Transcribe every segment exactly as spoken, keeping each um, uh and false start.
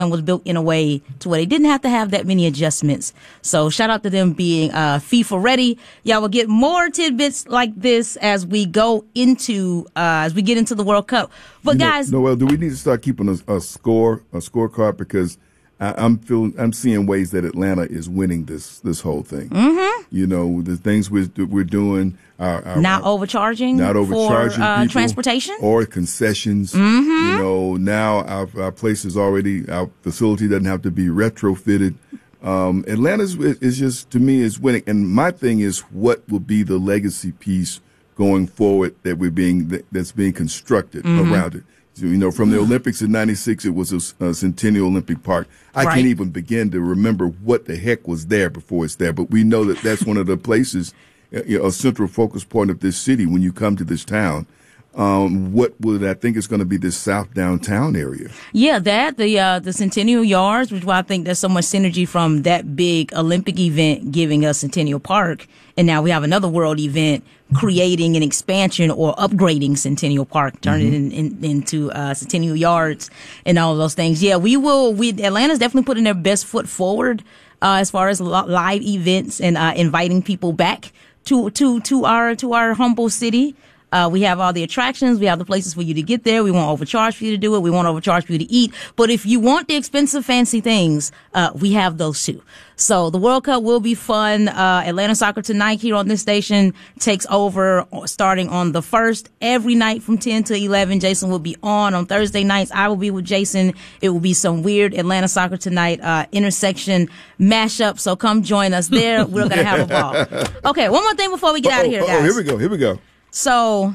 was built in a way to where they didn't have to have that many adjustments. So shout out to them being uh, FIFA ready. Y'all will get more tidbits like this as we go into uh, as we get into the World Cup. But you guys, know, Noel, do we need to start keeping a, a score, a scorecard? Because I, I'm feeling, I'm seeing ways that Atlanta is winning this this whole thing. Mm-hmm. You know, the things we're we're doing, our, our, not our, overcharging, not overcharging for uh, people transportation or concessions. Mm-hmm. You know, now our our place is already, our facility doesn't have to be retrofitted. Um, Atlanta's is just, to me, is winning. And my thing is, what will be the legacy piece going forward that we're being that's being constructed mm-hmm. around it? So, you know, from the Olympics in ninety-six, it was a, a Centennial Olympic Park. I right. can't even begin to remember what the heck was there before it's there. But we know that that's one of the places, you know, a central focus point of this city when you come to this town. Um, what would I think is going to be this South Downtown area? Yeah, that, the uh, the Centennial Yards, which is why I think there's so much synergy from that big Olympic event giving us Centennial Park. And now we have another world event creating an expansion or upgrading Centennial Park, turning mm-hmm. it in, in, into uh, Centennial Yards and all of those things. Yeah, we will. We Atlanta's definitely putting their best foot forward uh, as far as live events and uh, inviting people back to to to our to our humble city. Uh, we have all the attractions. We have the places for you to get there. We won't overcharge for you to do it. We won't overcharge for you to eat. But if you want the expensive, fancy things, uh, we have those too. So the World Cup will be fun. Uh, Atlanta Soccer Tonight here on this station takes over starting on the first every night from ten to eleven. Jason will be on on Thursday nights. I will be with Jason. It will be some weird Atlanta Soccer Tonight, uh, intersection mashup. So come join us there. We're going to have a ball. Okay. One more thing before we get oh, out of here, guys. Oh, here we go. Here we go. So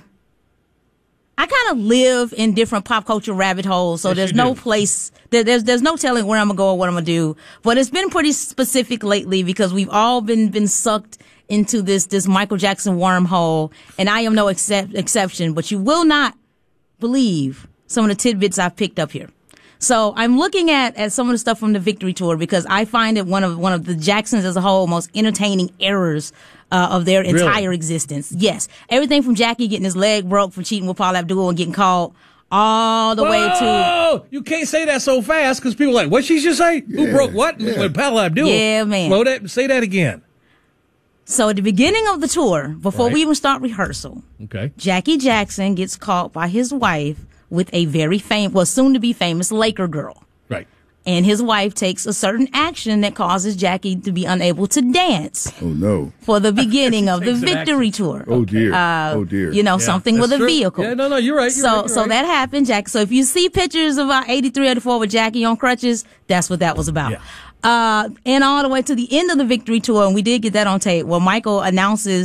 I kind of live in different pop culture rabbit holes, so yes, there's no do. place, there, there's there's no telling where I'm going to go or what I'm going to do. But it's been pretty specific lately because we've all been been sucked into this this Michael Jackson wormhole, and I am no excep- exception. But you will not believe some of the tidbits I've picked up here. So I'm looking at, at some of the stuff from the Victory Tour because I find it one of one of the Jacksons as a whole most entertaining errors uh, of their entire really? existence. Yes, everything from Jackie getting his leg broke for cheating with Paula Abdul and getting called all the Whoa! way to. Oh, you can't say that so fast because people are like, what she just say? Yeah, Who broke what? Yeah. With Paula Abdul? Yeah, man. Slow that. Say that again. So at the beginning of the tour, before Right. we even start rehearsal, Okay. Jackie Jackson gets caught by his wife with a very famous, well, soon to be famous Laker girl. Right. And his wife takes a certain action that causes Jackie to be unable to dance Oh, no. for the beginning of the Takes an Victory action. Tour. Oh, dear. Uh, oh, dear. You know, Yeah, something with that's a true. vehicle. Yeah, no, no, you're right. You're so, right, you're so right. that happened, Jackie. So if you see pictures of our eighty-three, eighty-four with Jackie on crutches, that's what that was about. Yeah. Uh, and all the way to the end of the Victory Tour, and we did get that on tape, where Michael announces